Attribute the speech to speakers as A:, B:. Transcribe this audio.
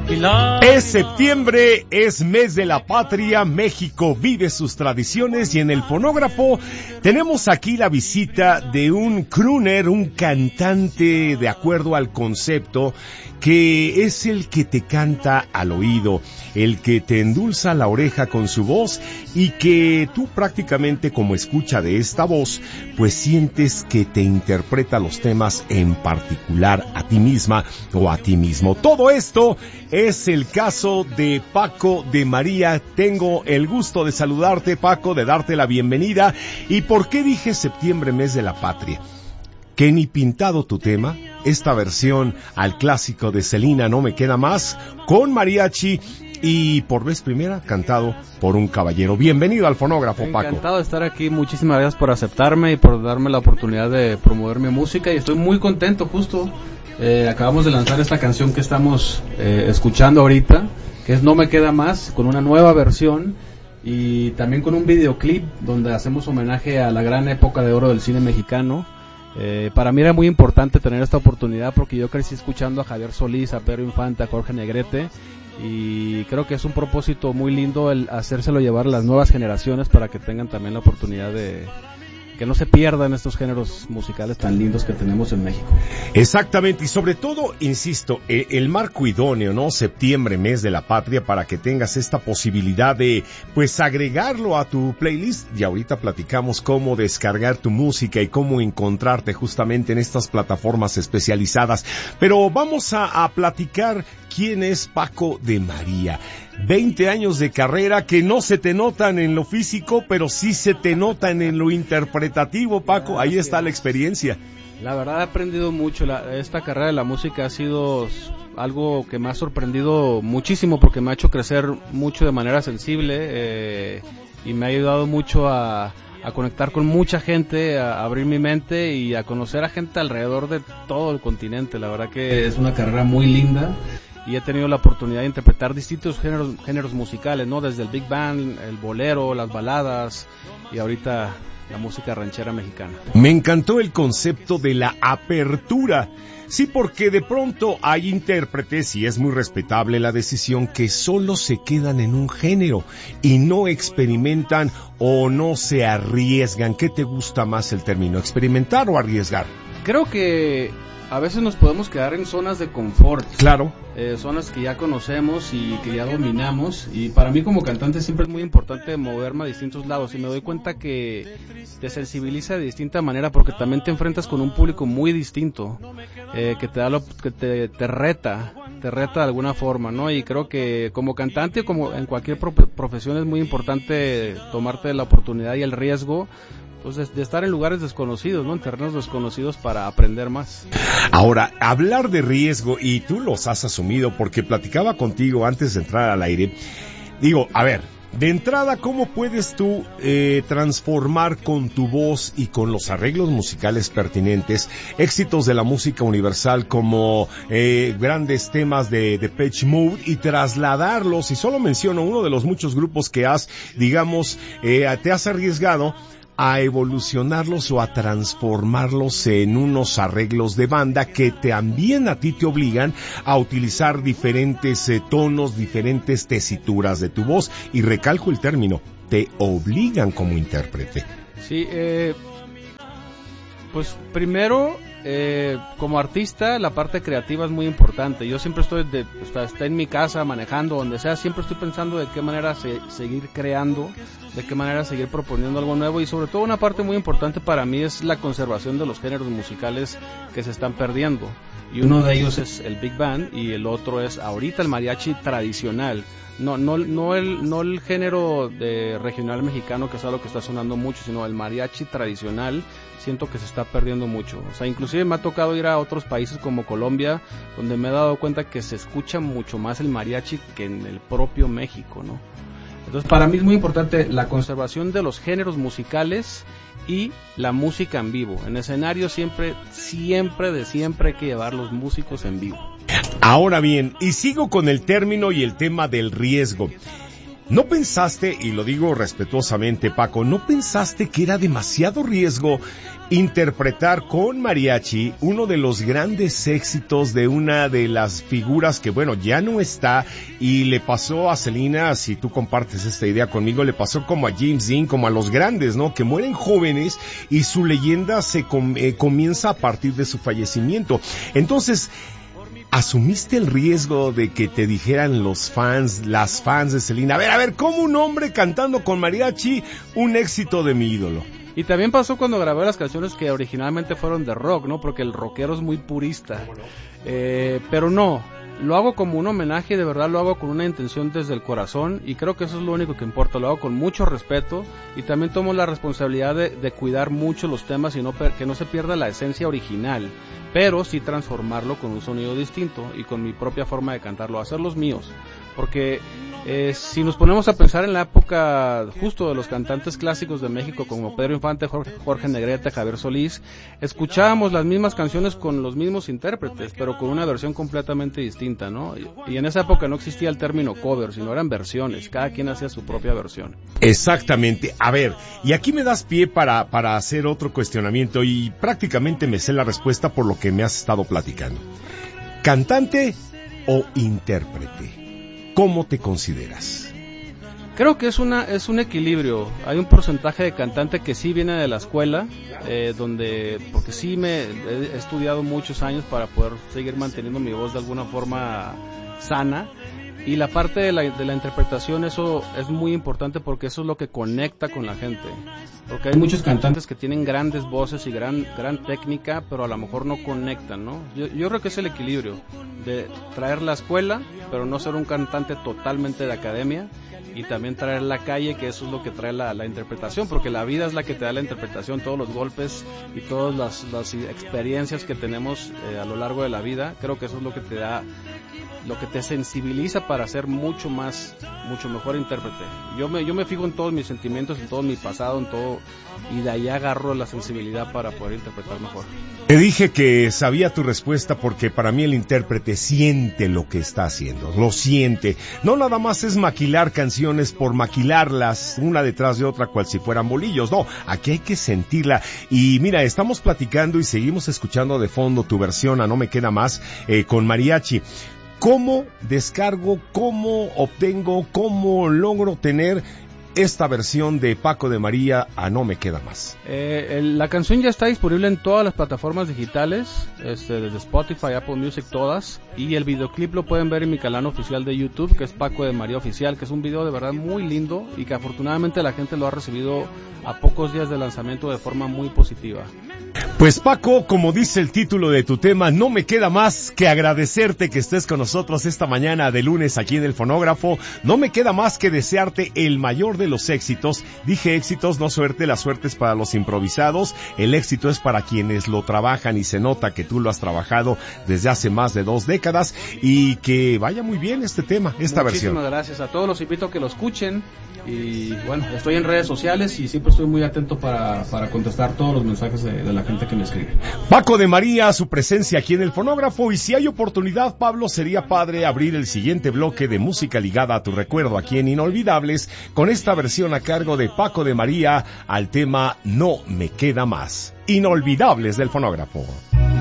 A: Es septiembre, es mes de la patria, México vive sus tradiciones y en el fonógrafo tenemos aquí la visita de un crooner, un cantante de acuerdo al concepto, que es el que te canta al oído, el que te endulza la oreja con su voz y que tú prácticamente como escucha de esta voz, pues sientes que te interpreta los temas en particular a ti misma o a ti mismo. Todo esto es el caso de Paco de María. Tengo el gusto de saludarte, Paco, de darte la bienvenida. ¿Y por qué dije septiembre, mes de la patria? Que ni pintado tu tema, esta versión al clásico de Selena, No me queda más, con mariachi y por vez primera cantado por un caballero. Bienvenido al fonógrafo, Paco.
B: Encantado de estar aquí, muchísimas gracias por aceptarme y por darme la oportunidad de promover mi música y estoy muy contento justo. Acabamos de lanzar esta canción que estamos escuchando ahorita, que es No me queda más, con una nueva versión y también con un videoclip donde hacemos homenaje a la gran época de oro del cine mexicano. Para mí era muy importante tener esta oportunidad porque yo crecí escuchando a Javier Solís, a Pedro Infante, a Jorge Negrete y creo que es un propósito muy lindo el hacérselo llevar a las nuevas generaciones para que tengan también la oportunidad de que no se pierdan estos géneros musicales tan lindos que tenemos en México.
A: Exactamente, y sobre todo, insisto, el marco idóneo, ¿no? Septiembre, mes de la patria, para que tengas esta posibilidad de, pues, agregarlo a tu playlist. Y ahorita platicamos cómo descargar tu música y cómo encontrarte justamente en estas plataformas especializadas. Pero vamos a platicar quién es Paco de María. 20 años de carrera que no se te notan en lo físico, pero sí se te notan en lo interpretativo, Paco. Ahí está la experiencia.
B: La verdad he aprendido mucho. Esta carrera de la música ha sido algo que me ha sorprendido muchísimo porque me ha hecho crecer mucho de manera sensible y me ha ayudado mucho a conectar con mucha gente, a abrir mi mente y a conocer a gente alrededor de todo el continente. La verdad que es una carrera muy linda. Y he tenido la oportunidad de interpretar distintos géneros musicales, ¿no? Desde el big band, el bolero, las baladas y ahorita la música ranchera mexicana.
A: Me encantó el concepto de la apertura. Sí, porque de pronto hay intérpretes, y es muy respetable la decisión, que solo se quedan en un género y no experimentan o no se arriesgan. ¿Qué te gusta más el término, experimentar o arriesgar?
B: Creo que a veces nos podemos quedar en zonas de confort.
A: Claro.
B: Zonas que ya conocemos y que ya dominamos. Y para mí como cantante siempre es muy importante moverme a distintos lados. Y me doy cuenta que te sensibiliza de distinta manera porque también te enfrentas con un público muy distinto. Que te da te reta de alguna forma, ¿no? Y creo que como cantante, como en cualquier profesión, es muy importante tomarte la oportunidad y el riesgo, pues, de estar en lugares desconocidos, ¿no? En terrenos desconocidos para aprender más.
A: Ahora, hablar de riesgo, y tú los has asumido, porque platicaba contigo antes de entrar al aire. Digo, a ver, de entrada, ¿cómo puedes tú transformar con tu voz y con los arreglos musicales pertinentes éxitos de la música universal como grandes temas de Depeche Mode y trasladarlos? Y solo menciono uno de los muchos grupos que has, digamos, te has arriesgado a evolucionarlos o a transformarlos en unos arreglos de banda que también a ti te obligan a utilizar diferentes tonos, diferentes tesituras de tu voz. Y recalco el término, te obligan como intérprete.
B: Sí, pues primero, como artista, la parte creativa es muy importante. Yo siempre estoy está en mi casa, manejando, donde sea, siempre estoy pensando de qué manera seguir creando, de qué manera seguir proponiendo algo nuevo. Y sobre todo una parte muy importante para mí es la conservación de los géneros musicales que se están perdiendo. Y uno de ellos es el big band y el otro es ahorita el mariachi tradicional. No el género de regional mexicano, que es algo que está sonando mucho, sino el mariachi tradicional. Siento que se está perdiendo mucho. O sea, inclusive me ha tocado ir a otros países como Colombia, donde me he dado cuenta que se escucha mucho más el mariachi que en el propio México, ¿no? Entonces, para mí es muy importante la conservación de los géneros musicales y la música en vivo. En escenario siempre hay que llevar los músicos en vivo.
A: Ahora bien, y sigo con el término y el tema del riesgo. ¿No pensaste, y lo digo respetuosamente, Paco, no pensaste que era demasiado riesgo interpretar con mariachi uno de los grandes éxitos de una de las figuras que, bueno, ya no está, y le pasó a Selena, si tú compartes esta idea conmigo, le pasó como a James Dean, como a los grandes, ¿no? Que mueren jóvenes y su leyenda se comienza a partir de su fallecimiento. Entonces, ¿asumiste el riesgo de que te dijeran los fans, las fans de Selena, a ver, ¿cómo un hombre cantando con mariachi, un éxito de mi ídolo?
B: Y también pasó cuando grabé las canciones que originalmente fueron de rock, ¿no? Porque el rockero es muy purista. Pero no, lo hago como un homenaje, de verdad lo hago con una intención desde el corazón, y creo que eso es lo único que importa. Lo hago con mucho respeto, y también tomo la responsabilidad de cuidar mucho los temas y que no se pierda la esencia original, pero sí transformarlo con un sonido distinto y con mi propia forma de cantarlo, hacerlos míos. Porque si nos ponemos a pensar en la época justo de los cantantes clásicos de México como Pedro Infante, Jorge Negrete, Javier Solís, escuchábamos las mismas canciones con los mismos intérpretes, pero con una versión completamente distinta, ¿no? Y en esa época no existía el término cover, sino eran versiones, cada quien hacía su propia versión.
A: Exactamente. A ver, y aquí me das pie para hacer otro cuestionamiento, y prácticamente me sé la respuesta por lo que me has estado platicando. ¿Cantante o intérprete? ¿Cómo te consideras?
B: Creo que es un equilibrio. Hay un porcentaje de cantante que sí viene de la escuela, porque sí he estudiado muchos años para poder seguir manteniendo mi voz de alguna forma sana. Y la parte de la interpretación, eso es muy importante, porque eso es lo que conecta con la gente. Porque hay muchos cantantes que tienen grandes voces y gran técnica, pero a lo mejor no conectan, ¿no? Yo creo que es el equilibrio de traer la escuela, pero no ser un cantante totalmente de academia, y también traer la calle, que eso es lo que trae la interpretación, porque la vida es la que te da la interpretación, todos los golpes y todas las experiencias que tenemos a lo largo de la vida. Creo que eso es lo que te da, lo que te sensibiliza para ser mucho mejor intérprete. Yo me fijo en todos mis sentimientos, en todo mi pasado, en todo, y de ahí agarro la sensibilidad para poder interpretar mejor.
A: Te dije que sabía tu respuesta, porque para mí el intérprete siente lo que está haciendo, lo siente. No nada más es maquilar canciones por maquilarlas una detrás de otra cual si fueran bolillos, no, aquí hay que sentirla. Y mira, estamos platicando y seguimos escuchando de fondo tu versión a No Me Queda Más con mariachi. ¿Cómo descargo, cómo obtengo, cómo logro tener esta versión de Paco de María a No Me Queda Más?
B: La canción ya está disponible en todas las plataformas digitales, desde Spotify, Apple Music, todas, y el videoclip lo pueden ver en mi canal oficial de YouTube, que es Paco de María Oficial, que es un video de verdad muy lindo, y que afortunadamente la gente lo ha recibido a pocos días de lanzamiento de forma muy positiva.
A: Pues Paco, como dice el título de tu tema, no me queda más que agradecerte que estés con nosotros esta mañana de lunes aquí en el Fonógrafo. No me queda más que desearte el mayor de los éxitos. Dije éxitos, no suerte, la suerte es para los improvisados, el éxito es para quienes lo trabajan, y se nota que tú lo has trabajado desde hace más de 2 décadas, y que vaya muy bien este tema, esta versión.
B: Muchísimas gracias, a todos los invito a que lo escuchen, y bueno, estoy en redes sociales y siempre estoy muy atento para contestar todos los mensajes de la gente que me escribe.
A: Paco de María, su presencia aquí en el Fonógrafo, y si hay oportunidad, Pablo, sería padre abrir el siguiente bloque de música ligada a tu recuerdo aquí en Inolvidables, con esta versión a cargo de Paco de María al tema No Me Queda Más. Inolvidables del Fonógrafo.